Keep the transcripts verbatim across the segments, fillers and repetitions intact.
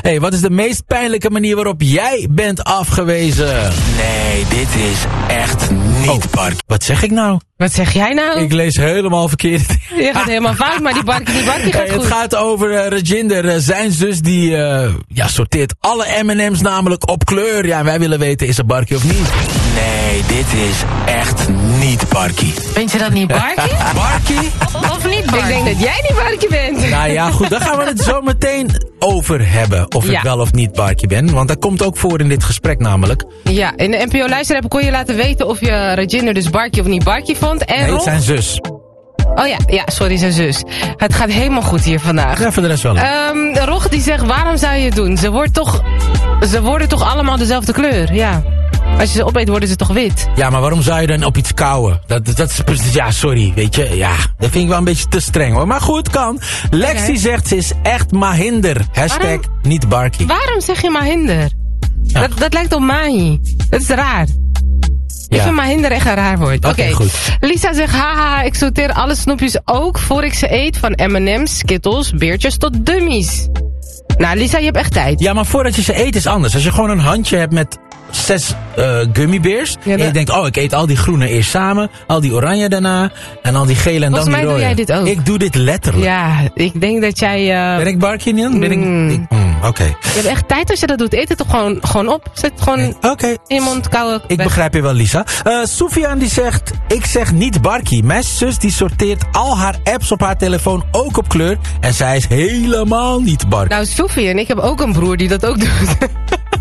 Hey, wat is de meest pijnlijke manier waarop jij bent afgewezen? Nee, dit is echt niet oh, Barkie. Wat zeg ik nou? Wat zeg jij nou? Ik lees helemaal verkeerd. Je gaat helemaal fout, maar die Barkie, die Barkie gaat hey, goed. Het gaat over uh, Rajinder. Uh, zijn zus die uh, ja, sorteert alle M en M's namelijk op kleur. Ja, en wij willen weten, is het Barkie of niet? Nee, dit is echt niet Barkie. Vind je dat niet Barkie? Barkie? Of niet Barkie? Ik denk dat jij niet Barkie bent. Nou ja, goed, daar gaan we het zo meteen over hebben. Of ja. ik wel of niet Barkie ben. Want dat komt ook voor in dit gesprek namelijk. Ja, in de N P O-luisterapp kon je laten weten of je Rajinder dus Barkie of niet Barkie vond. En nee, Rob... zijn zus. Oh ja, ja, sorry, zijn zus. Het gaat helemaal goed hier vandaag. Ja, voor de rest wel. Um, Rog die zegt, waarom zou je het doen? Ze, wordt toch, ze worden toch allemaal dezelfde kleur, ja. Als je ze opeet, worden ze toch wit? Ja, maar waarom zou je dan op iets kauwen? Dat, dat, dat is, ja, sorry, weet je. Ja, dat vind ik wel een beetje te streng hoor. Maar goed, kan. Lexi okay. zegt, ze is echt Mahinder. Hashtag waarom, niet Barkie. Waarom zeg je Mahinder? Ja. Dat, dat lijkt op Mahi. Dat is raar. Ja. Ik vind Mahinder echt een raar woord. Oké, okay. Goed. Lisa zegt, haha, ik sorteer alle snoepjes ook voor ik ze eet. Van M en M's, Skittles, beertjes tot dummies. Nou, Lisa, je hebt echt tijd. Ja, maar voordat je ze eet is anders. Als je gewoon een handje hebt met zes uh, gummibeers. Ja, en je denkt, oh, ik eet al die groene eerst samen. Al die oranje daarna. En al die gele en Volgens dan die rode. Volgens mij doe jij dit ook. Ik doe dit letterlijk. Ja, ik denk dat jij... Uh... Ben ik Barkie niet? Ben mm. ik... Mm, Oké. Okay. Je hebt echt tijd als je dat doet. Eet het toch gewoon, gewoon op. Zet het gewoon okay. in je mond, kauwen. Ik weg. begrijp je wel, Lisa. Uh, Soufiane die zegt, ik zeg niet Barkie. Mijn zus die sorteert al haar apps op haar telefoon ook op kleur. En zij is helemaal niet Barkie. Nou, Soufiane, ik heb ook een broer die dat ook doet.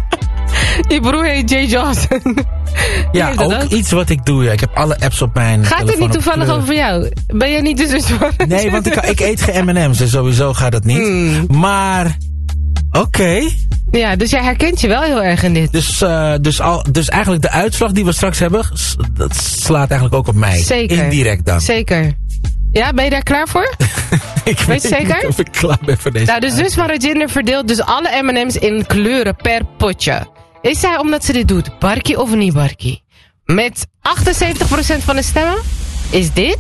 Die broer heet Jay Johnson. Ja, ook, ook iets wat ik doe. Ja. Ik heb alle apps op mijn Gaat telefoon. Het niet toevallig over jou? Ben je niet de zus van? Nee, want ik, ik eet geen M en M's. Dus sowieso gaat dat niet. Hmm. Maar, oké. Okay. Ja, dus jij herkent je wel heel erg in dit. Dus, uh, dus, al, dus eigenlijk de uitslag die we straks hebben, dat slaat eigenlijk ook op mij. Zeker. Indirect dan. Zeker. Ja, ben je daar klaar voor? Ik weet, weet je zeker? Niet of ik klaar ben voor deze. Nou, de zus van Rajinder verdeelt dus alle M en M's in kleuren per potje. Is zij omdat ze dit doet, Barkie of niet Barkie? Met achtenzeventig procent van de stemmen is dit...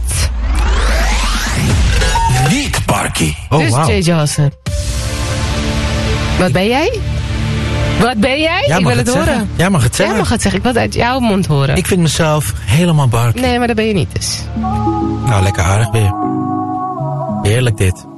Niet Barkie. Oh, dus wow. Jay Johnson. Wat ben jij? Wat ben jij? Ja, ik wil het, het horen. Jij mag het zeggen. Jij mag het zeggen. Ik wil het uit jouw mond horen. Ik vind mezelf helemaal Barkie. Nee, maar dat ben je niet dus. Nou, lekker aardig weer. Heerlijk dit.